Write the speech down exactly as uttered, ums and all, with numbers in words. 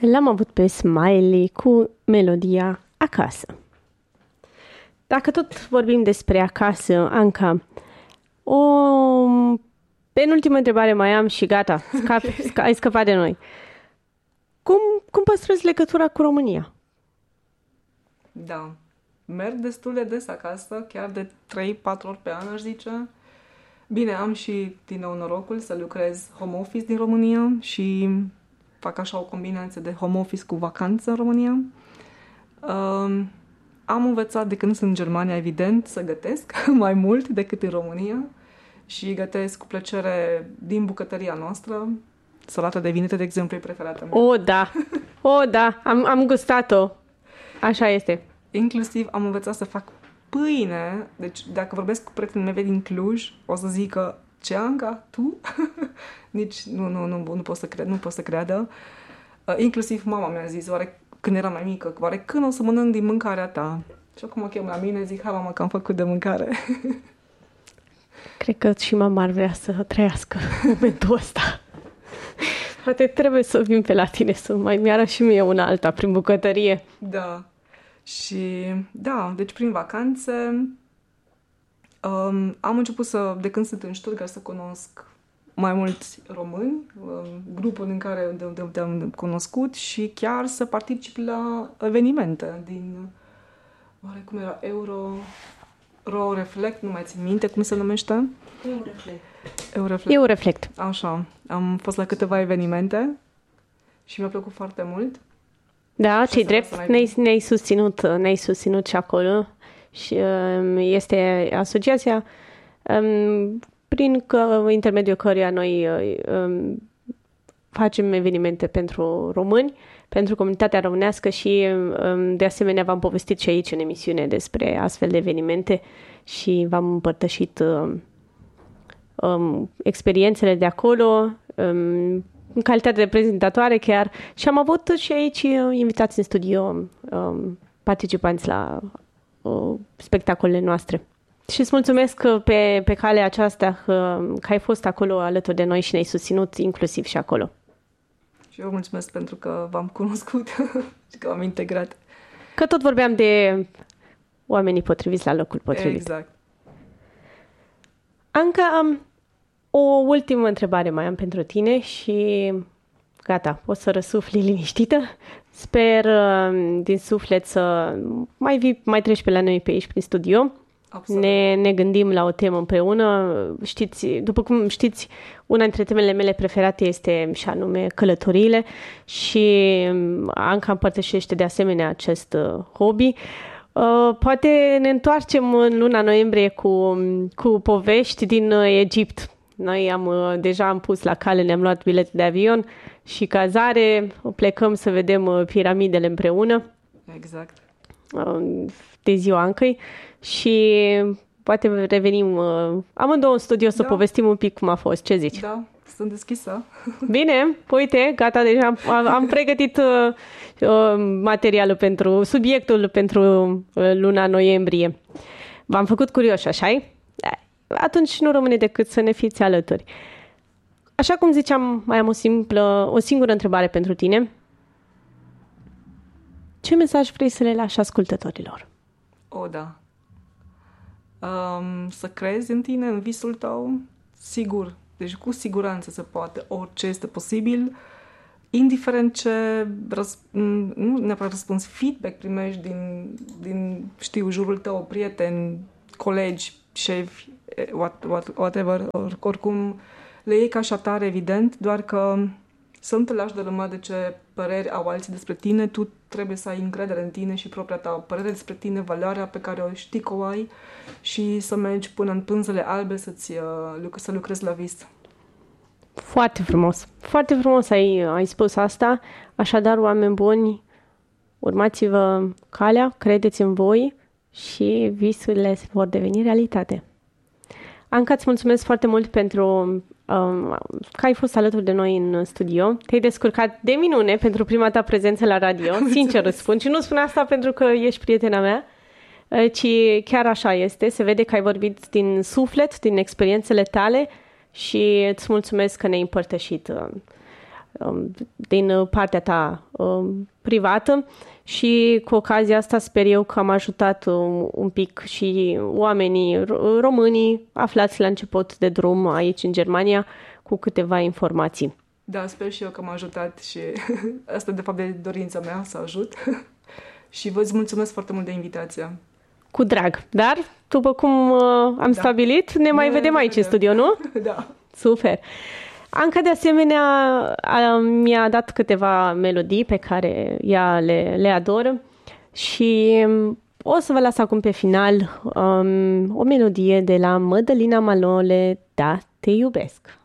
L-am avut pe Smiley cu melodia Acasă. Dacă tot vorbim despre acasă, Anca, o penultimă întrebare mai am și gata, scapi, sca, ai scăpat de noi. Cum, cum păstrezi legătura cu România? Da, merg destul de des acasă, chiar de trei patru ori pe an, aș zice. Bine, am și din nou norocul să lucrez home office din România și fac așa o combinație de home office cu vacanță în România. Um, am învățat de când sunt în Germania, evident, să gătesc mai mult decât în România și gătesc cu plăcere din bucătăria noastră. Salata de vinete, de exemplu, e preferată mea. O, da! O, da! Am, am gustat-o! Așa este. Inclusiv am învățat să fac pâine. Deci, dacă vorbesc cu prietenii mei din Cluj, o să zică, ce, Anca, tu? Nici nu, nu, nu, nu pot să cred, nu pot să creadă. Uh, inclusiv mama mi-a zis, oare, când eram mai mică, oare când o să mănânc din mâncarea ta? Și acum mă chem la mine, zic, hai mama că am făcut de mâncare. Cred că și mama ar vrea să trăiască momentul ăsta. Poate trebuie să vin pe la tine să mai mi-arăt și mie una alta prin bucătărie. Da. Și da, deci prin vacanțe um, am început să, de când sunt în Stuttgart, să cunosc mai mulți români, um, grupul în care de, de, de-am cunoscut și chiar să particip la evenimente din, oare cum era, Euro, Euroflect, nu mai țin minte cum se numește? Euroflect. Euroflect. Euroflect. Așa, am fost la câteva evenimente și mi-a plăcut foarte mult. Da, ce-i drept, ne-ai, ne-ai, susținut, ne-ai susținut și acolo și um, este asociația um, prin că, intermediul căruia noi um, facem evenimente pentru români, pentru comunitatea românească și um, de asemenea v-am povestit și aici în emisiune despre astfel de evenimente și v-am împărtășit um, um, experiențele de acolo, um, în calitate de prezentatoare chiar, și am avut și aici invitați în studio um, participanți la uh, spectacolele noastre. Și îți mulțumesc pe, pe calea aceasta că, că ai fost acolo alături de noi și ne-ai susținut inclusiv și acolo. Și eu mulțumesc pentru că v-am cunoscut și că v-am integrat. Că tot vorbeam de oamenii potriviți la locul potrivit. Exact. Anca, am o ultimă întrebare mai am pentru tine și gata, poți să răsufli liniștită. Sper din suflet să mai vii, mai treci pe la noi pe aici prin studio. Ne, ne gândim la o temă împreună. Știți, după cum știți, una dintre temele mele preferate este și anume călătoriile și Anca împărtășește de asemenea acest hobby. Poate ne întoarcem în luna noiembrie cu, cu povești din Egipt. Noi am, deja am pus la cale, ne-am luat bilete de avion și cazare, plecăm să vedem piramidele împreună. Exact. De ziua Ancăi și poate revenim amândouă în studio să da. povestim un pic cum a fost. Ce zici? Da, sunt deschisă. Bine, uite, gata, deja am, am pregătit uh, materialul pentru, subiectul pentru uh, luna noiembrie. V-am făcut curioși, așa-i? Atunci nu rămâne decât să ne fiți alături. Așa cum ziceam, mai am o simplă, o singură întrebare pentru tine. Ce mesaj vrei să le lași ascultătorilor? O, da. Um, să crezi în tine, în visul tău, sigur. Deci cu siguranță se poate. Orice este posibil. Indiferent ce, răsp- nu neapărat răspuns, feedback primești din, din, știu, jurul tău, prieteni, colegi, șefi, what, what, whatever, or, oricum le iei ca și atare, evident, doar că să nu te lași dărâmat de ce păreri au alții despre tine, tu trebuie să ai încredere în tine și propria ta părere despre tine, valoarea pe care o știi că o ai și să mergi până în pânzele albe să-ți, să lucrezi la vis. Foarte frumos, foarte frumos ai, ai spus asta, așadar, oameni buni, urmați-vă calea, credeți în voi și visurile vor deveni realitate. Anca, îți mulțumesc foarte mult pentru um, că ai fost alături de noi în studio. Te-ai descurcat de minune pentru prima ta prezență la radio, sincer îți spun. Și nu spun asta pentru că ești prietena mea, ci chiar așa este. Se vede că ai vorbit din suflet, din experiențele tale și îți mulțumesc că ne-ai împărtășit um, din partea ta um, privată și cu ocazia asta sper eu că am ajutat un, un pic și oamenii românii aflați la început de drum aici în Germania cu câteva informații. Da, sper și eu că m-a ajutat și asta de fapt e dorința mea să ajut și vă mulțumesc foarte mult de invitația. Cu drag, dar după cum uh, am da. stabilit, ne mai ne vedem aici vedem. în studio, nu? Da. Super! Anca, de asemenea, a, mi-a dat câteva melodii pe care ea le, le adoră și o să vă las acum pe final um, o melodie de la Mădălina Malole, Da, te iubesc!